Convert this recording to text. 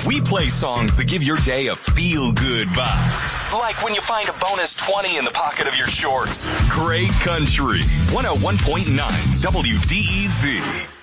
We play songs that give your day a feel-good vibe. Like when you find a bonus 20 in the pocket of your shorts. Great Country, 101.9 WDEZ.